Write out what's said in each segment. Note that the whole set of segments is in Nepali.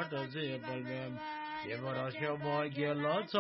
的这不了，也不到小包给了早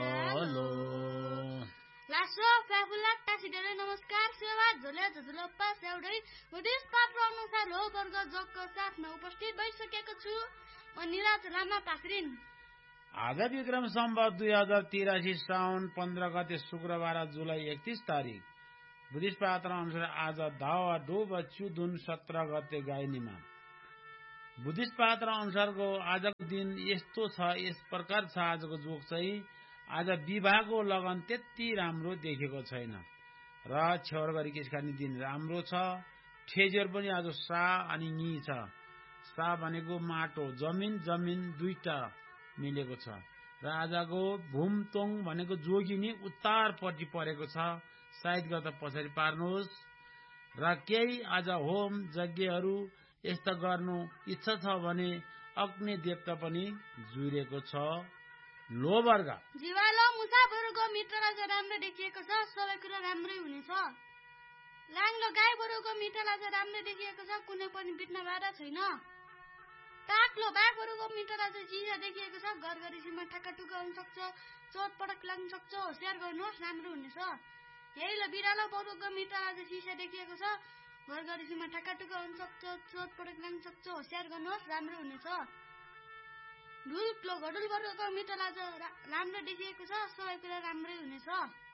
了。 लासो फ्याफुला टासिडेर नमस्कार सेवा झोले झुलप्पा स्याउडै बुद्धिस्ट पात्र अनुसार हो वर्ग जोगको साथमा उपस्थित भइसकेको छु म निराज लामा पाखरिन। आज विक्रम सम्वत 2083 साउन 15 गते शुक्रबार जुलाई 31 तारिक बुद्धिस्ट पात्र अनुसार आज दावा डो च्युदुन 17 गते गाइनीमा। बुद्धिस्ट पात्र अनुसारको आजको दिन यस्तो छ, यस प्रकार छ आजको जोग चाहिँ। आज विवाहको लगन त्यति राम्रो देखेको छैन र छेउर गरी किसखानी दिन राम्रो छ। ठेजेर पनि आज सा अनि नि छ। सा भनेको माटो, जमिन दुईटा मिलेको छ र आजको भूमतोङ भनेको जोगिनी उत्तरपट्टि परेको छ। सायद गर्दा पछाडि पार्नुहोस् र केही आज होम यज्ञहरू यस्ता गर्नु इच्छा छ भने अग्नि देवता पनि जुरेको छ। लो वर्ग जीवालो मुसाफरको मित्रलाई चाहिँ राम्रो देखिएको छ, सबै कुरा राम्रै हुनेछ। लाङ्लो गाई बरुको मित्रलाई चाहिँ राम्रो देखिएको छ, कुनै पनि बित्न बाधा छैन। टाक्लो बाघहरूको मित्रलाई चाहिँ चिजा देखिएको छ, घरघरीसीमा ठक्काटुक्का हुन सक्छ, चोटपटक लाग्न सक्छ, होसियार गर्नुहोस् राम्रो हुनेछ। यहीले बिरालो बरुको मित्रलाई चाहिँ चिसा देखिएको छ, घरघरीसीमा ठक्काटुक्का हुन सक्छ, चोटपटक लाग्न सक्छ, होसियार गर्नुहोस् राम्रो हुनेछ। ढुल्क्लो घडुल वर्गको मित्रलाई राम्रो देखिएको छ, सबै कुरा राम्रै हुनेछ।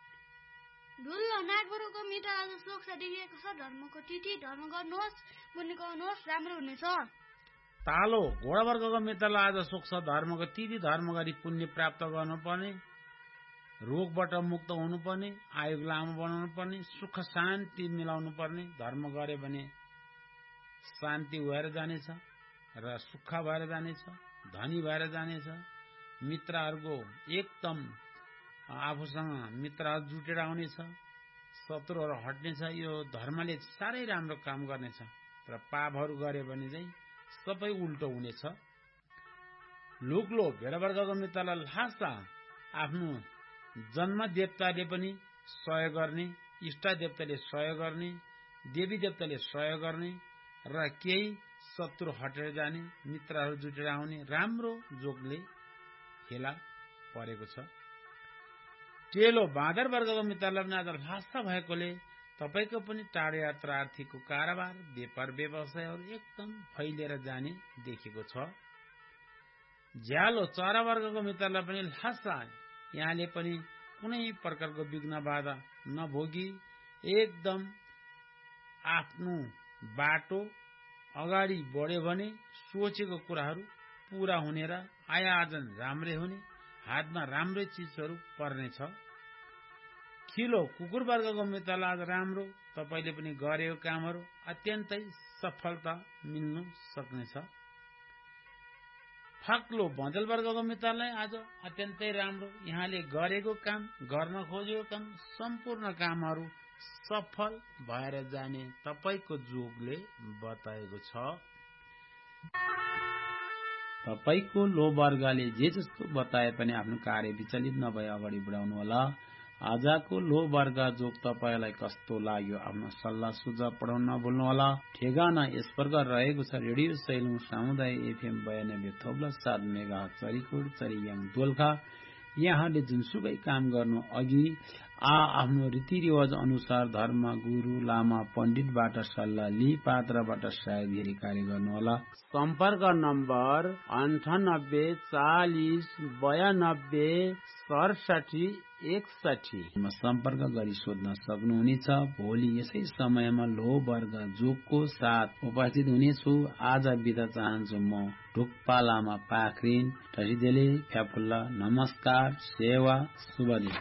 ढुल्लो नागबरुको मित्रलाई सोख देखिएको छ, धर्मको तिथि धर्म गर्नुहोस्, पुण्य गर्नुहोस् राम्रो हुनेछ। तालो घोडा वर्गको मित्रलाई आज सोख छ, धर्मको तिथि धर्म गरी पुण्य प्राप्त गर्नुपर्ने, रोगबाट मुक्त हुनुपर्ने, आयु लामो बनाउनु पर्ने, सुख शान्ति मिलाउनु पर्ने। धर्म गरे भने शान्ति भएर जानेछ र सुख भएर जानेछ, धनी भएर जानेछ। मित्रहरूको एकदम आफूसँग मित्रहरू जुटेर आउनेछ, शत्रुहरू हट्नेछ। यो धर्मले साह्रै राम्रो काम गर्नेछ र पापहरू गरे भने चाहिँ सबै उल्टो हुनेछ। लुक्लो भेडावर्गको मित्रलाई लासा आफ्नो जन्म देवताले पनि सहयोग गर्ने, इष्ट देवताले सहयोग गर्ने, देवी देवताले सहयोग गर्ने र केही शत्रु हटेर जाने, मित्रहरू जुटेर आउने राम्रो जोगले खेला परेको छ। टेलो बाँदर वर्गको मित्रलाई पनि आज लासा भएकोले तपाईको पनि टाढो यात्रा, आर्थिकको कारोबार, व्यापार व्यवसायहरू एकदम फैलिएर जाने देखेको छ। ज्यालो चरा वर्गको मित्रलाई पनि लासा, यहाँले पनि कुनै प्रकारको विघ्न बाधा नभोगी एकदम आफ्नो बाटो अगाडि बढ्यो भने सोचेको कुराहरू पूरा हुने र आय आर्जन राम्रै हुने, हातमा राम्रै चिजहरू पर्नेछ। खिलो कुकुर वर्गको मित्रलाई आज राम्रो, तपाईले पनि गरेको कामहरू अत्यन्तै सफलता मिल्नु सक्नेछ। फाक्लो बँदेल वर्गको मित्रलाई आज अत्यन्तै राम्रो, यहाँले गरेको काम, गर्न खोजेको काम, सम्पूर्ण कामहरू सफल भएर जाने तपाईको जोगले बताएको छ। तपाईको लो वर्गले जे जस्तो बताए पनि आफ्नो कार्य विचलित नभए अगाडि बढाउनु होला। आजको लो वर्ग जोग तपाईलाई कस्तो लाग्यो आफ्नो सल्लाह सुझाव पठाउन नभुल्नुहोला। ठेगाना यस प्रकार रहेको छ। रेडियो सैलुङ सामुदायिक FM 92.7 मेगाहर्ज चरीकोट चरीयाङ दोलखा। यहाँले जुनसुकै काम गर्नु अघि आफ्नो रीतिरिवाज अनुसार धर्म गुरु लामा पण्डितबाट सल्लाह लिई पात्रबाट सायद कार्य गर्नुहोला। सम्पर्क नम्बर 98 40 92 67 61 सम्पर्क गरी सोध्न सक्नुहुनेछ। भोलि यसै समयमा लो वर्ग जोगको साथ उपस्थित हुनेछु। आज बिदा चाहन्छु म ढुक्पा लामा पाखरिन टसिदेले फ्याफुल्ला। नमस्कार, सेवा, शुभ दिन।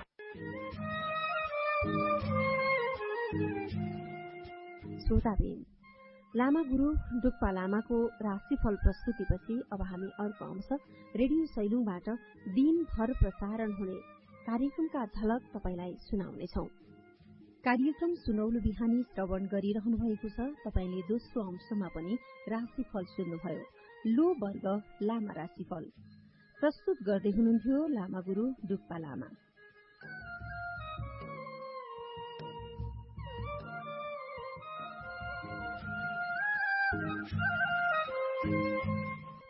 श्रोताबिन, लामा गुरु डुक्पा लामाको राशिफल प्रस्तुतिपछि अब हामी अर्को अंश रेडियो सैलुङबाट दिनभर प्रसारण हुने कार्यक्रमका झलक तपाईलाई सुनाउनेछौ। कार्यक्रम सुनौलो बिहानी श्रवण गरिरहनु भएको छ। तपाईले दोस्रो अंशमा पनि राशिफल सुन्नुभयो। लो वर्ग लामा राशिफल प्रस्तुत गर्दै हुनुहुन्थ्यो लामा गुरु डुक्पा लामा।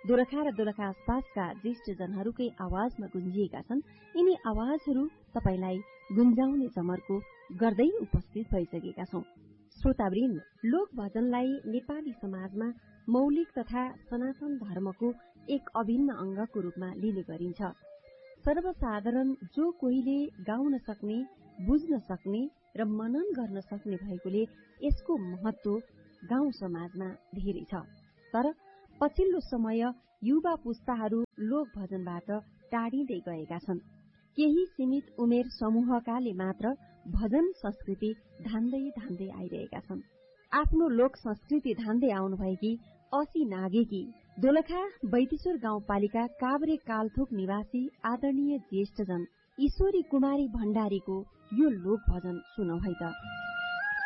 दोलखा र दोलखा आसपासका ज्येष्ठजनहरूकै आवाजमा गुन्जिएका छन्। यिनी आवाजहरू तपाईलाई गुन्जाउने जमर्को गर्दै उपस्थित भइसकेका छौं। श्रोतावृन्द, लोक भजनलाई नेपाली समाजमा मौलिक तथा सनातन धर्मको एक अभिन्न अंगको रूपमा लिने गरिन्छ। सर्वसाधारण जो कोहीले गाउन सक्ने, बुझ्न सक्ने र मनन गर्न सक्ने भएकोले यसको महत्व गाउँ समाजमा धेरै छ। तर पछिल्लो समय युवा पुस्ताहरू लोक भजनबाट टाढिँदै गएका छन्। केही सीमित उमेर समूहकाले मात्र भजन संस्कृति धान्दै आइरहेका छन्। आफ्नो लोक संस्कृति धान्दै आउनुभएकी असी नागेकी दोलखा बैतेश्वर गाउँपालिका काभ्रे कालथोक निवासी आदरणीय ज्येष्ठजन ईश्वरी कुमारी भण्डारीको यो लोक भजन सुनौ है त।